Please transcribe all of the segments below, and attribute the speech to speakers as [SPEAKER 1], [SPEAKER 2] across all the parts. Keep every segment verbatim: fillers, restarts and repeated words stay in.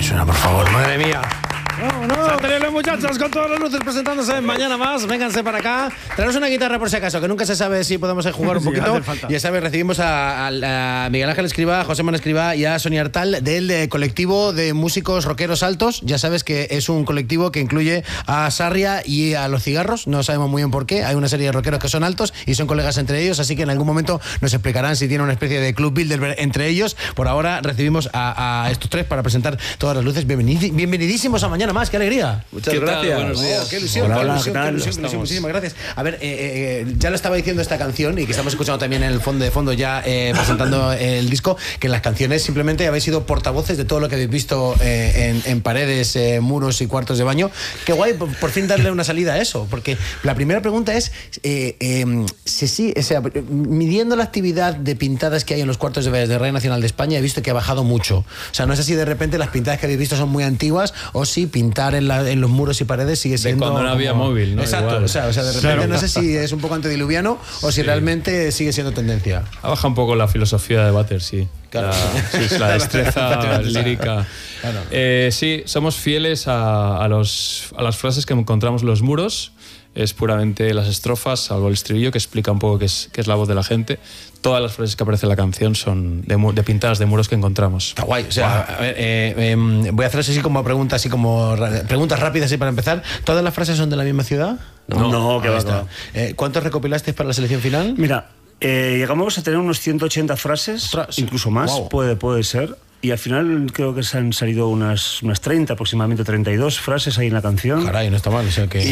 [SPEAKER 1] suena, por favor, madre mía. ¡Vámonos! Santería los muchachos con todas las luces presentándose mañana más. Vénganse para acá. Traemos una guitarra por si acaso, que nunca se sabe si podemos jugar un
[SPEAKER 2] Sí,
[SPEAKER 1] poquito.
[SPEAKER 2] hace falta.
[SPEAKER 1] Ya sabes, recibimos a, a, a Miguel Ángel Escribá, a José Manuel Escribá y a Sonia Artal del de colectivo de músicos rockeros altos. Ya sabes que es un colectivo que incluye a Sarria y a Los Cigarros. No sabemos muy bien por qué. Hay una serie de rockeros que son altos y son colegas entre ellos, así que en algún momento nos explicarán si tiene una especie de club builder entre ellos. Por ahora recibimos a, a estos tres para presentar todas las luces. Bienvenid, bienvenidísimos a Mañana Más. ¡Qué alegría!
[SPEAKER 3] Muchas gracias.
[SPEAKER 1] Buenos días. Oh, qué ilusión,
[SPEAKER 2] Hola,
[SPEAKER 1] qué
[SPEAKER 2] hola,
[SPEAKER 1] ilusión,
[SPEAKER 2] ¿qué
[SPEAKER 1] qué
[SPEAKER 2] tal?
[SPEAKER 1] ilusión, qué ilusión. Muchísimas gracias. A ver, eh, eh, ya lo estaba diciendo esta canción y que estamos escuchando también en el fondo de fondo ya eh, presentando el disco, que en las canciones simplemente habéis sido portavoces de todo lo que habéis visto eh, en, en paredes, eh, muros y cuartos de baño. Qué guay, por, por fin darle una salida a eso, porque la primera pregunta es eh, eh, si sí, o sea, midiendo la actividad de pintadas que hay en los cuartos de baño de Radio Nacional de España, he visto que ha bajado mucho. O sea, no sé si de repente las pintadas que habéis visto son muy antiguas o si pintar en, la, en los muros y paredes sigue siendo...
[SPEAKER 4] De cuando no había
[SPEAKER 1] como...
[SPEAKER 4] móvil, ¿no?
[SPEAKER 1] Exacto,
[SPEAKER 4] Igual.
[SPEAKER 1] o sea, o sea, de repente
[SPEAKER 4] Claro.
[SPEAKER 1] no sé si es un poco antediluviano o si
[SPEAKER 4] Sí.
[SPEAKER 1] realmente sigue siendo tendencia.
[SPEAKER 4] Ha bajado un poco la filosofía de Butter, sí.
[SPEAKER 1] Claro.
[SPEAKER 4] La, sí, la destreza lírica.
[SPEAKER 1] Claro.
[SPEAKER 4] Eh, sí, somos fieles a, a, los, a las frases que encontramos en los muros. Es puramente las estrofas, algo el estribillo que explica un poco qué es, qué es la voz de la gente. Todas las frases que aparecen en la canción son de, mu- de pintadas de muros que encontramos.
[SPEAKER 1] Está guay. O sea, wow. a ver, eh, eh, voy a hacer así como preguntas, así como ra- preguntas rápidas así para empezar. ¿Todas las frases son de la misma ciudad?
[SPEAKER 2] No, no, que
[SPEAKER 1] Ahí
[SPEAKER 2] va,
[SPEAKER 1] está.
[SPEAKER 2] que va.
[SPEAKER 1] Eh, ¿Cuántos recopilasteis para la selección final?
[SPEAKER 2] Mira, eh, llegamos a tener unos ciento ochenta frases,
[SPEAKER 1] Ostras.
[SPEAKER 2] incluso más,
[SPEAKER 1] Wow.
[SPEAKER 2] puede, puede ser. Y al final creo que se han salido unas, unas treinta, aproximadamente treinta y dos frases ahí en la canción.
[SPEAKER 1] Caray, no está mal. O sea que...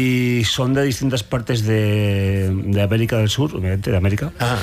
[SPEAKER 2] Y son de distintas partes de, de América del Sur, obviamente, de América,
[SPEAKER 1] Ah.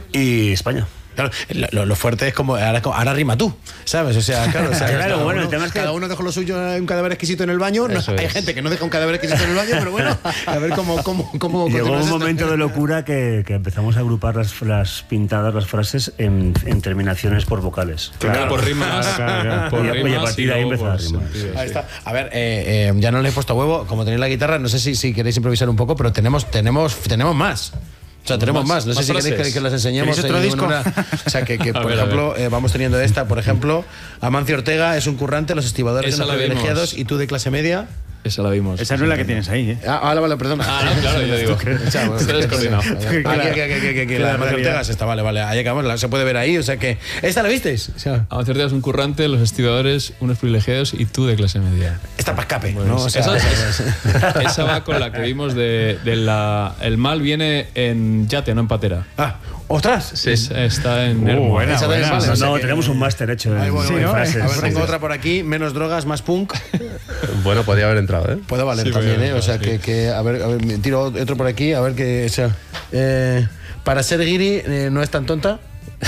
[SPEAKER 2] y España.
[SPEAKER 1] Claro, lo, lo fuerte es como ahora, ahora rima tú, ¿sabes? O sea, claro, o sea,
[SPEAKER 2] Claro,
[SPEAKER 1] cada
[SPEAKER 2] bueno,
[SPEAKER 1] uno,
[SPEAKER 2] el tema es que-
[SPEAKER 1] cada uno dejó lo suyo en un cadáver exquisito en el baño. No,
[SPEAKER 3] Eso
[SPEAKER 1] hay
[SPEAKER 3] es.
[SPEAKER 1] gente que no deja un cadáver exquisito en el baño, pero bueno, a ver cómo, cómo, cómo
[SPEAKER 2] Llegó
[SPEAKER 1] continúas
[SPEAKER 2] un
[SPEAKER 1] esto.
[SPEAKER 2] momento de locura que, que empezamos a agrupar las, las pintadas, las frases en, en terminaciones por vocales.
[SPEAKER 4] Primero por rimas,
[SPEAKER 2] Claro, claro.
[SPEAKER 4] por
[SPEAKER 2] Y a- y a
[SPEAKER 4] rimas
[SPEAKER 2] partir
[SPEAKER 4] y
[SPEAKER 2] de ahí
[SPEAKER 4] luego
[SPEAKER 2] empezar a
[SPEAKER 4] por
[SPEAKER 2] rimar.
[SPEAKER 4] sentido,
[SPEAKER 1] Ahí
[SPEAKER 4] sí.
[SPEAKER 1] está. A ver, eh, eh, ya no le he puesto huevo, como tenéis la guitarra, no sé si, si queréis improvisar un poco, pero tenemos, tenemos, tenemos más. O sea, tenemos más.
[SPEAKER 4] más,
[SPEAKER 1] No sé
[SPEAKER 4] más
[SPEAKER 1] si queréis
[SPEAKER 4] frases.
[SPEAKER 1] que, que las enseñemos.
[SPEAKER 2] ¿Queréis otro
[SPEAKER 1] ahí de
[SPEAKER 2] disco?
[SPEAKER 1] una- O sea, que, que
[SPEAKER 4] A
[SPEAKER 1] por
[SPEAKER 4] ver, a
[SPEAKER 1] ejemplo, eh, vamos teniendo esta, por ejemplo, Amancio Ortega es un currante, los estibadores
[SPEAKER 4] Esa
[SPEAKER 1] de los
[SPEAKER 4] la vimos.
[SPEAKER 1] privilegiados y tú de clase media.
[SPEAKER 4] Esa la vimos.
[SPEAKER 5] Esa no es la que tienes ahí, ¿eh?
[SPEAKER 1] Ah, vale, vale, perdona.
[SPEAKER 4] Ah, no, claro, yo digo.
[SPEAKER 1] Echa, bueno,
[SPEAKER 4] Estoy descoordinado.
[SPEAKER 1] Aquí, aquí, aquí, aquí, aquí, aquí, la de Amancio Ortega es esta, vale, vale. Ahí acabamos, la- se puede ver ahí, o sea que. ¿Esta la visteis? O sea,
[SPEAKER 4] Amancio Ortega es un currante, los estibadores, unos privilegiados y tú de clase media.
[SPEAKER 1] esta para escape,
[SPEAKER 4] Bueno,
[SPEAKER 1] ¿no? O sea,
[SPEAKER 4] esa, esa- esa va con la que vimos de, de la... El mal viene en yate, no en patera.
[SPEAKER 1] Ah, ¡ostras!
[SPEAKER 4] Sí. Es- está en
[SPEAKER 5] Uh,
[SPEAKER 4] Hermo.
[SPEAKER 5] buena,
[SPEAKER 1] Esa también
[SPEAKER 5] buena.
[SPEAKER 1] vale,
[SPEAKER 2] No,
[SPEAKER 1] o sea
[SPEAKER 2] no,
[SPEAKER 1] que-
[SPEAKER 2] tenemos un máster hecho de,
[SPEAKER 1] Ahí voy,
[SPEAKER 5] Sí,
[SPEAKER 1] voy.
[SPEAKER 5] ¿no?
[SPEAKER 2] frases.
[SPEAKER 1] A ver,
[SPEAKER 2] Sí,
[SPEAKER 1] tengo
[SPEAKER 2] sí.
[SPEAKER 1] otra por aquí, menos drogas, más punk.
[SPEAKER 3] Bueno, podía haber entrado, ¿eh?
[SPEAKER 1] Puede valer
[SPEAKER 4] Sí,
[SPEAKER 1] también,
[SPEAKER 4] puede
[SPEAKER 1] ¿eh? O sea,
[SPEAKER 4] valer,
[SPEAKER 1] que, que a ver, a ver, me tiro otro por aquí, a ver que, o sea, eh, para ser guiri eh, no es tan tonta.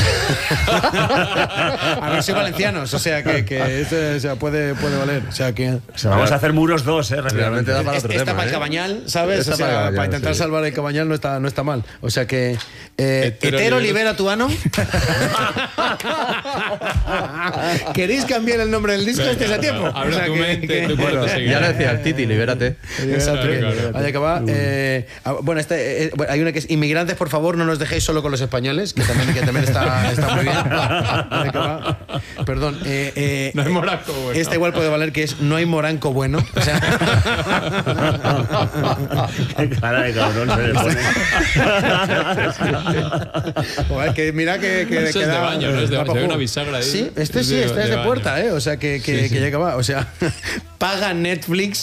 [SPEAKER 1] A ver, soy valencianos, o sea, que, que este, o sea, puede, puede valer, o sea, que...
[SPEAKER 2] O sea, vamos a hacer muros dos, ¿eh?
[SPEAKER 3] Realmente da para
[SPEAKER 1] Esta
[SPEAKER 3] otro tema,
[SPEAKER 1] para el
[SPEAKER 3] ¿eh?
[SPEAKER 1] Cabañal, ¿sabes?
[SPEAKER 3] Esta
[SPEAKER 1] O sea,
[SPEAKER 3] para
[SPEAKER 1] para,
[SPEAKER 3] el Cabañal,
[SPEAKER 1] intentar
[SPEAKER 3] sí.
[SPEAKER 1] salvar el Cabañal no está, no está mal. O sea que... Eh,
[SPEAKER 4] Hetero
[SPEAKER 1] hetero,
[SPEAKER 4] libera-
[SPEAKER 1] libera tu ano. ¿Queréis cambiar el nombre del disco? Este es a tiempo.
[SPEAKER 4] Abre
[SPEAKER 1] O sea,
[SPEAKER 4] tu
[SPEAKER 1] que-
[SPEAKER 4] mente,
[SPEAKER 1] que-
[SPEAKER 4] tu cuerpo
[SPEAKER 3] Bueno,
[SPEAKER 4] te seguirá.
[SPEAKER 3] ya le decía el Titi, libérate.
[SPEAKER 1] Exacto.
[SPEAKER 4] Claro, claro.
[SPEAKER 1] Ahí acaba. Eh, ah, bueno, este, eh, bueno, hay una que es inmigrantes, por favor, no nos dejéis solo con los españoles, que también, que también está, está muy bien. Ahí acaba. Perdón. Eh, eh,
[SPEAKER 4] No hay moranco bueno.
[SPEAKER 1] Esta igual puede valer que es no hay moranco bueno. O sea,
[SPEAKER 2] Qué cara de cabrón se le pone.
[SPEAKER 1] joder, que mira que, que,
[SPEAKER 4] Eso
[SPEAKER 1] que
[SPEAKER 4] es de
[SPEAKER 1] da-
[SPEAKER 4] baño, no es de
[SPEAKER 1] da
[SPEAKER 4] baño.
[SPEAKER 1] pa'
[SPEAKER 4] Hay una
[SPEAKER 1] juego.
[SPEAKER 4] bisagra ahí.
[SPEAKER 1] Sí, este
[SPEAKER 4] Es
[SPEAKER 1] sí,
[SPEAKER 4] de-
[SPEAKER 1] este es
[SPEAKER 4] de
[SPEAKER 1] de
[SPEAKER 4] baño.
[SPEAKER 1] puerta, ¿eh? O sea, que, que,
[SPEAKER 4] Sí, sí.
[SPEAKER 1] que ya acaba. O sea, paga Netflix.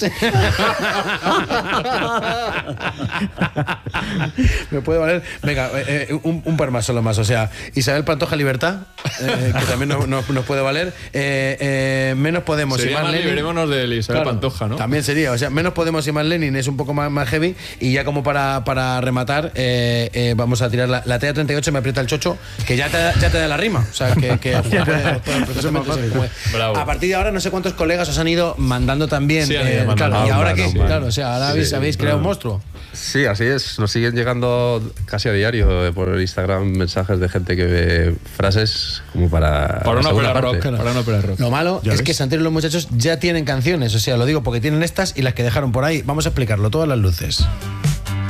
[SPEAKER 1] Me puede valer. Venga, eh, eh, un, un par más solo más. O sea, Isabel Pantoja Libertad, eh, que también nos, nos- nos puede valer. Eh, eh, menos Podemos
[SPEAKER 4] Sería
[SPEAKER 1] y más
[SPEAKER 4] más
[SPEAKER 1] Lenin.
[SPEAKER 4] liberémonos de Isabel
[SPEAKER 1] Claro,
[SPEAKER 4] Pantoja, ¿no?
[SPEAKER 1] También sería, o sea, menos Podemos y más Lenin es un poco más, más heavy. Y ya como para, para rematar, eh, eh, vamos a tirar la, la T A treinta y ocho, me aprieta el chocho, que ya te, ya te da la rima. O sea, que, que puede- puede- perfectamente se puede.
[SPEAKER 4] Bravo.
[SPEAKER 1] A partir de ahora, no sé cuántos colegas os han ido mandando también.
[SPEAKER 4] Sí, han ido
[SPEAKER 1] eh,
[SPEAKER 4] mandando.
[SPEAKER 1] claro, ¿y
[SPEAKER 3] Ah,
[SPEAKER 1] ahora
[SPEAKER 3] bueno,
[SPEAKER 1] qué?
[SPEAKER 3] bueno.
[SPEAKER 1] Claro, o sea, ahora habéis,
[SPEAKER 3] Sí,
[SPEAKER 1] habéis creado un
[SPEAKER 3] bueno.
[SPEAKER 1] monstruo.
[SPEAKER 3] Sí, así es. Nos siguen llegando casi a diario eh, por Instagram mensajes de gente que ve frases como para.
[SPEAKER 4] Para
[SPEAKER 3] la
[SPEAKER 4] una
[SPEAKER 3] segunda
[SPEAKER 4] ópera rock.
[SPEAKER 3] parte.
[SPEAKER 4] Para una ópera rock.
[SPEAKER 1] Lo malo
[SPEAKER 2] Ya
[SPEAKER 1] es
[SPEAKER 2] ves.
[SPEAKER 1] que Santiago y los muchachos ya tienen canciones, o sea, lo digo porque tienen estas y las que dejaron por ahí. Vamos a explicarlo, todas las luces.